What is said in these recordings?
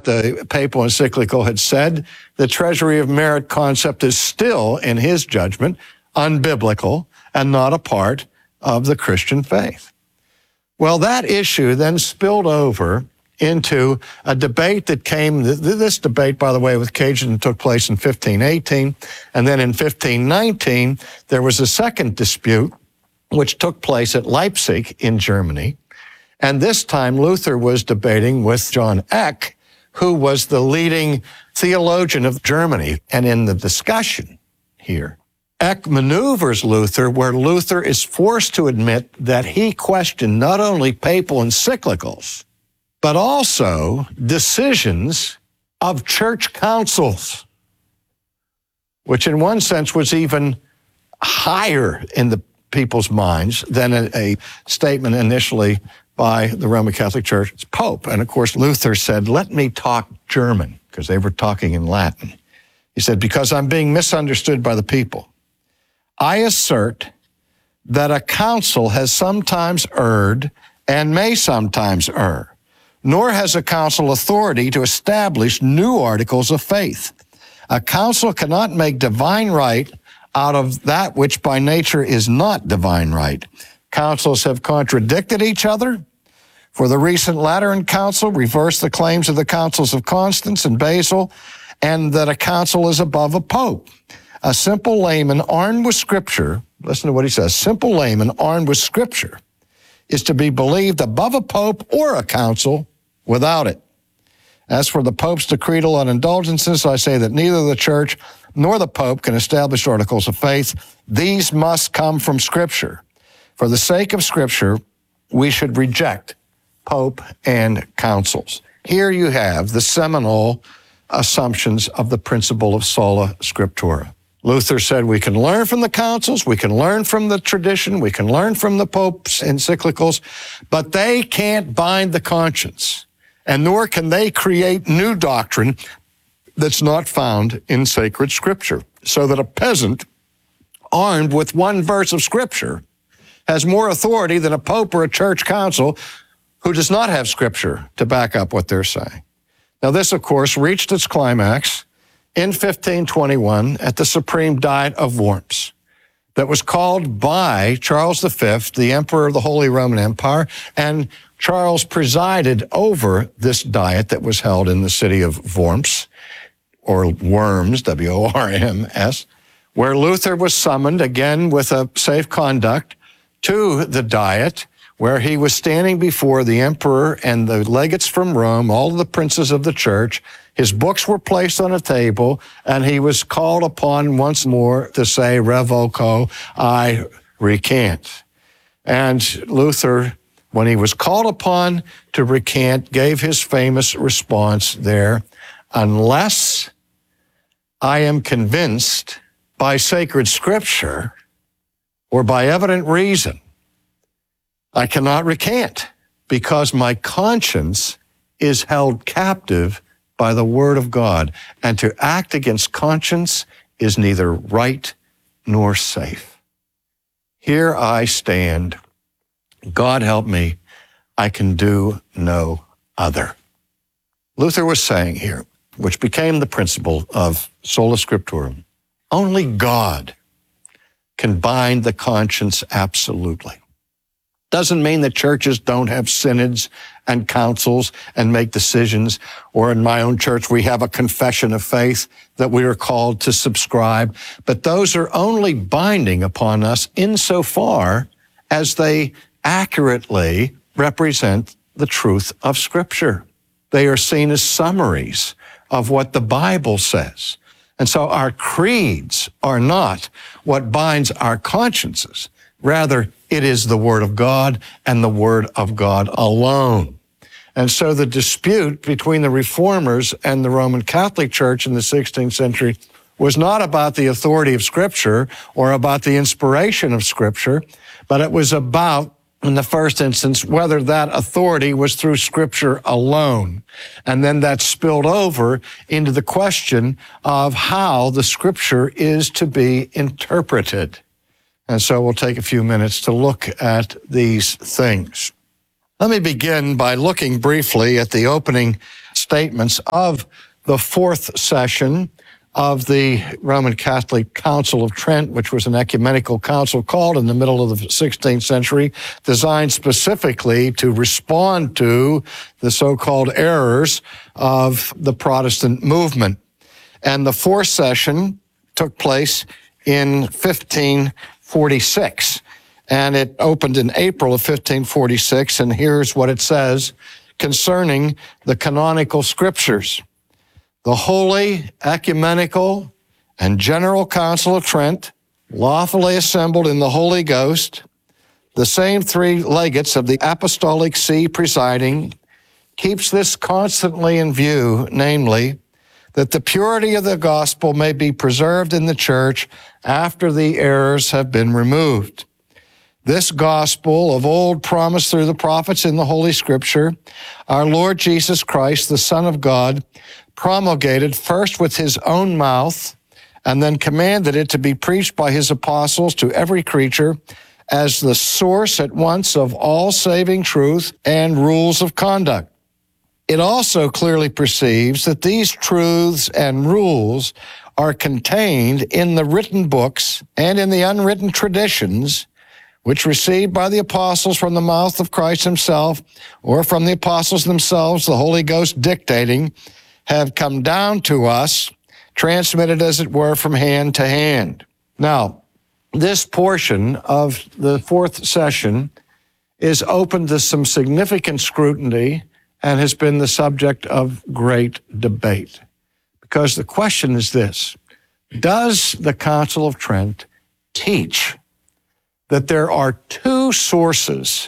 what the papal encyclical had said. The treasury of merit concept is still, in his judgment, unbiblical and not a part of the Christian faith. Well, that issue then spilled over into a debate that came, this debate, by the way, with Cajun took place in 1518, and then in 1519, there was a second dispute which took place at Leipzig in Germany, and this time Luther was debating with John Eck, who was the leading theologian of Germany, and in the discussion here, Eck maneuvers Luther where Luther is forced to admit that he questioned not only papal encyclicals, but also decisions of church councils, which in one sense was even higher in the people's minds than a statement initially by the Roman Catholic Church's Pope. And of course, Luther said, let me talk German, because they were talking in Latin. He said, because I'm being misunderstood by the people. I assert that a council has sometimes erred and may sometimes err, nor has a council authority to establish new articles of faith. A council cannot make divine right out of that which by nature is not divine right. Councils have contradicted each other, for the recent Lateran Council reversed the claims of the councils of Constance and Basil, and that a council is above a pope. A simple layman armed with Scripture, listen to what he says, simple layman armed with Scripture is to be believed above a pope or a council without it. As for the Pope's decretal on indulgences, I say that neither the Church nor the Pope can establish articles of faith. These must come from Scripture. For the sake of Scripture, we should reject Pope and councils. Here you have the seminal assumptions of the principle of sola scriptura. Luther said we can learn from the councils, we can learn from the tradition, we can learn from the Pope's encyclicals, but they can't bind the conscience, and nor can they create new doctrine that's not found in sacred Scripture, so that a peasant armed with one verse of Scripture has more authority than a pope or a church council who does not have Scripture to back up what they're saying. Now, this, of course, reached its climax in 1521 at the Supreme Diet of Worms that was called by Charles V, the Emperor of the Holy Roman Empire, and Charles presided over this diet that was held in the city of Worms, or Worms, W-O-R-M-S, where Luther was summoned, again with a safe conduct, to the diet, where he was standing before the emperor and the legates from Rome, all of the princes of the church. His books were placed on a table, and he was called upon once more to say, revoco, I recant. And Luther, when he was called upon to recant, gave his famous response there, unless I am convinced by sacred Scripture or by evident reason, I cannot recant, because my conscience is held captive by the Word of God, and to act against conscience is neither right nor safe. Here I stand. God help me. I can do no other. Luther was saying here, which became the principle of sola scriptura, only God can bind the conscience absolutely. Doesn't mean that churches don't have synods and councils and make decisions, or in my own church, we have a confession of faith that we are called to subscribe, but those are only binding upon us insofar as they accurately represent the truth of Scripture. They are seen as summaries of what the Bible says. And so our creeds are not what binds our consciences. Rather, it is the Word of God and the Word of God alone. And so the dispute between the Reformers and the Roman Catholic Church in the 16th century was not about the authority of Scripture or about the inspiration of Scripture, but it was about, in the first instance, whether that authority was through Scripture alone. And then that spilled over into the question of how the Scripture is to be interpreted. And so we'll take a few minutes to look at these things. Let me begin by looking briefly at the opening statement statements of the fourth session of the Roman Catholic Council of Trent, which was an ecumenical council called in the middle of the 16th century, designed specifically to respond to the so-called errors of the Protestant movement. And the fourth session took place in 1546, and it opened in April of 1546, and here's what it says concerning the canonical scriptures. The Holy, Ecumenical, and General Council of Trent, lawfully assembled in the Holy Ghost, the same three legates of the Apostolic See presiding, keeps this constantly in view, namely, that the purity of the gospel may be preserved in the church after the errors have been removed. This gospel of old promised through the prophets in the Holy Scripture, our Lord Jesus Christ, the Son of God, promulgated first with his own mouth and then commanded it to be preached by his apostles to every creature as the source at once of all saving truth and rules of conduct. It also clearly perceives that these truths and rules are contained in the written books and in the unwritten traditions which received by the apostles from the mouth of Christ himself or from the apostles themselves, the Holy Ghost dictating, have come down to us, transmitted as it were from hand to hand. Now, this portion of the fourth session is open to some significant scrutiny and has been the subject of great debate. Because the question is this: does the Council of Trent teach that there are two sources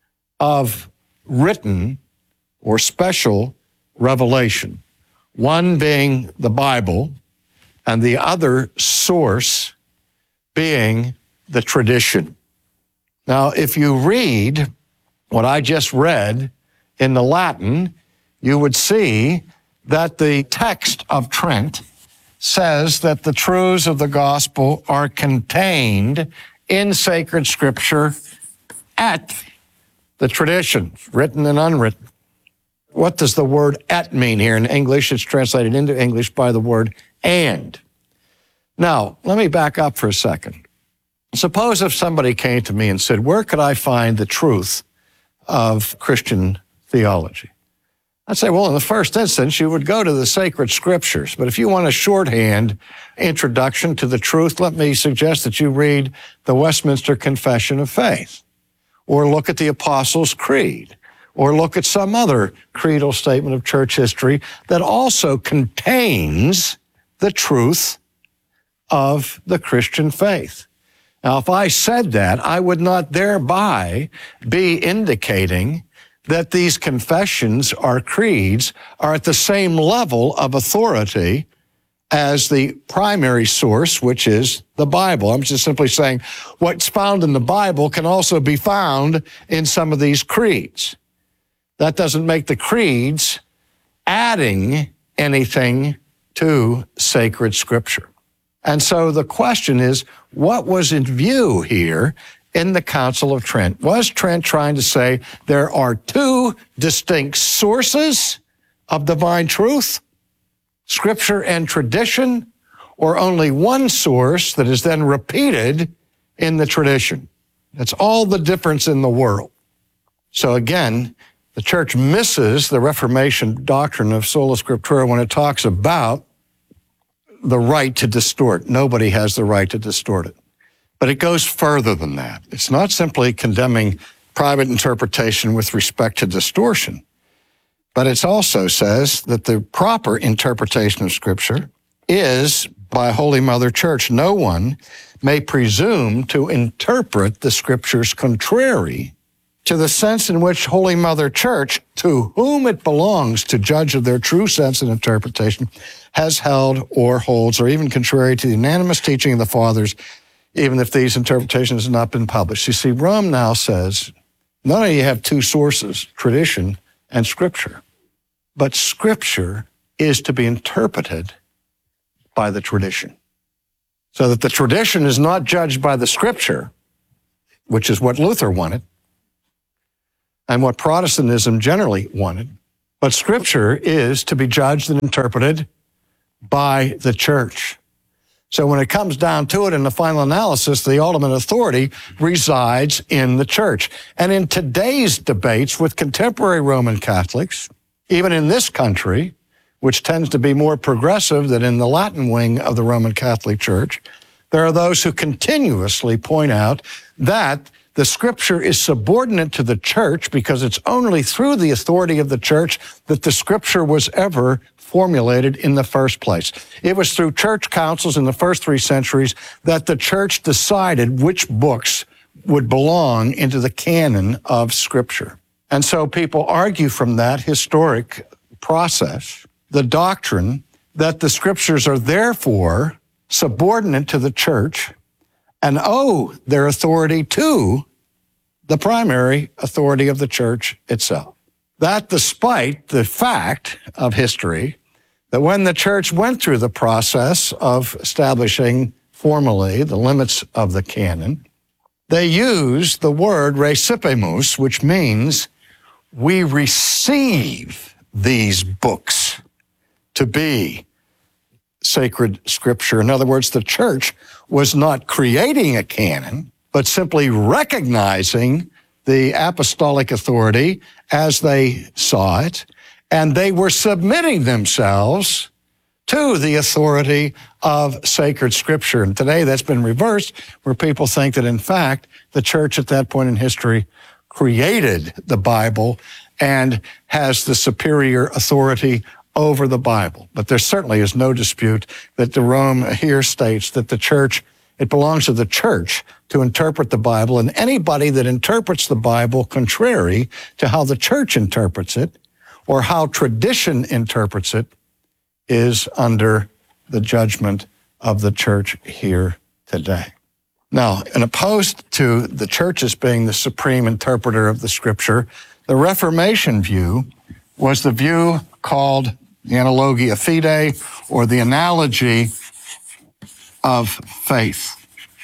of written or special revelation? One being the Bible, and the other source being the tradition. Now, if you read what I just read in the Latin, you would see that the text of Trent says that the truths of the gospel are contained in sacred scripture at the tradition, written and unwritten. What does the word "at" mean here? In English, it's translated into English by the word "and." Now, let me back up for a second. Suppose if somebody came to me and said, where could I find the truth of Christian theology? I'd say, well, in the first instance, you would go to the sacred scriptures. But if you want a shorthand introduction to the truth, let me suggest that you read the Westminster Confession of Faith, or look at the Apostles' Creed, or look at some other creedal statement of church history that also contains the truth of the Christian faith. Now, if I said that, I would not thereby be indicating that these confessions or creeds are at the same level of authority as the primary source, which is the Bible. I'm just simply saying what's found in the Bible can also be found in some of these creeds. That doesn't make the creeds adding anything to sacred scripture. And so the question is, what was in view here in the Council of Trent? Was Trent trying to say there are two distinct sources of divine truth, scripture and tradition, or only one source that is then repeated in the tradition? That's all the difference in the world. So again, the church misses the Reformation doctrine of sola scriptura when it talks about the right to distort. Nobody has the right to distort it. But it goes further than that. It's not simply condemning private interpretation with respect to distortion, but it also says that the proper interpretation of Scripture is by Holy Mother Church. No one may presume to interpret the Scriptures contrary to the sense in which Holy Mother Church, to whom it belongs to judge of their true sense and interpretation, has held or holds, or even contrary to the unanimous teaching of the Fathers, even if these interpretations have not been published. You see, Rome now says, not only do you have two sources, tradition and Scripture, but Scripture is to be interpreted by the tradition. So that the tradition is not judged by the Scripture, which is what Luther wanted, and what Protestantism generally wanted, But Scripture is to be judged and interpreted by the church. So when it comes down to it in the final analysis, the ultimate authority resides in the church. And in today's debates with contemporary Roman Catholics, even in this country, which tends to be more progressive than in the Latin wing of the Roman Catholic Church, there are those who continuously point out that the Scripture is subordinate to the church because it's only through the authority of the church that the Scripture was ever formulated in the first place. It was through church councils in the first 3 centuries that the church decided which books would belong into the canon of Scripture. And so people argue from that historic process the doctrine that the Scriptures are therefore subordinate to the church and owe their authority to the primary authority of the church itself. That despite the fact of history that when the church went through the process of establishing formally the limits of the canon, they used the word recipimus, which means we receive these books to be sacred Scripture. In other words, the church was not creating a canon, but simply recognizing the apostolic authority as they saw it, and they were submitting themselves to the authority of sacred Scripture. And today that's been reversed, where people think that, in fact, the church at that point in history created the Bible and has the superior authority over the Bible. But there certainly is no dispute that the Rome here states that the church, it belongs to the church to interpret the Bible, and anybody that interprets the Bible contrary to how the church interprets it or how tradition interprets it is under the judgment of the church here today. Now, in opposed to the church as being the supreme interpreter of the Scripture, the Reformation view was the view called the Analogia Fidei, or the analogy of faith,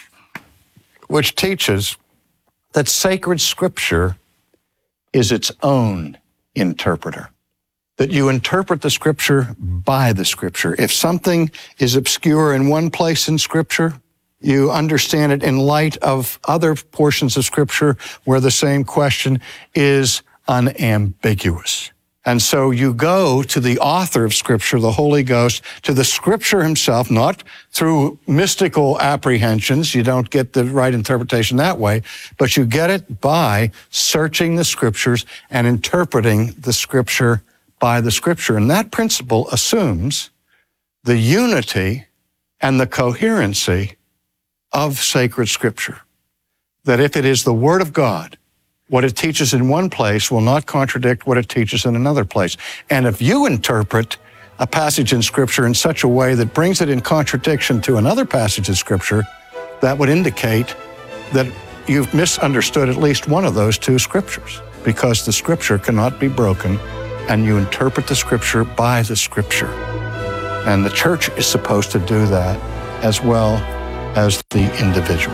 which teaches that sacred Scripture is its own interpreter, that you interpret the Scripture by the Scripture. If something is obscure in one place in Scripture, you understand it in light of other portions of Scripture where the same question is unambiguous. And so you go to the author of Scripture, the Holy Ghost, to the Scripture himself, not through mystical apprehensions. You don't get the right interpretation that way, but you get it by searching the Scriptures and interpreting the Scripture by the Scripture. And that principle assumes the unity and the coherency of sacred Scripture. That if it is the Word of God, what it teaches in one place will not contradict what it teaches in another place. And if you interpret a passage in Scripture in such a way that brings it in contradiction to another passage in Scripture, that would indicate that you've misunderstood at least one of those two Scriptures, because the Scripture cannot be broken, and you interpret the Scripture by the Scripture. And the church is supposed to do that as well as the individual.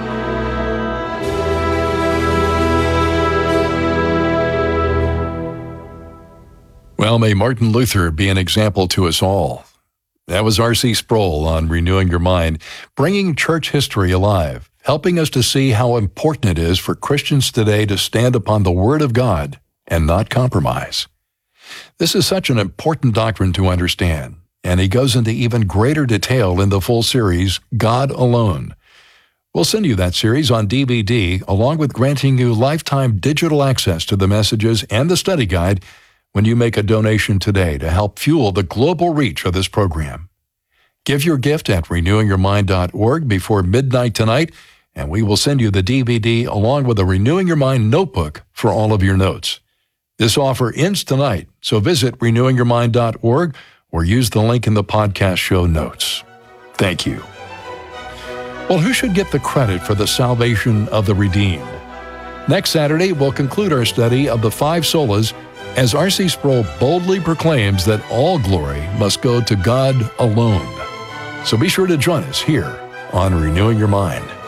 Well, may Martin Luther be an example to us all. That was R.C. Sproul on Renewing Your Mind, bringing church history alive, helping us to see how important it is for Christians today to stand upon the Word of God and not compromise. This is such an important doctrine to understand, and he goes into even greater detail in the full series, God Alone. We'll send you that series on DVD, along with granting you lifetime digital access to the messages and the study guide when you make a donation today to help fuel the global reach of this program. Give your gift at renewingyourmind.org before midnight tonight, and we will send you the DVD along with a Renewing Your Mind notebook for all of your notes. This offer ends tonight, so visit renewingyourmind.org or use the link in the podcast show notes. Thank you. Well, who should get the credit for the salvation of the redeemed? Next Saturday, we'll conclude our study of the 5 solas as R.C. Sproul boldly proclaims that all glory must go to God alone. So be sure to join us here on Renewing Your Mind.